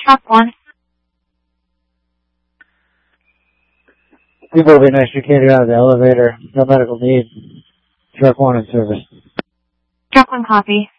Truck 1. People will be extricated out of the elevator. No medical need. Truck 1 in service. Truck 1 copy.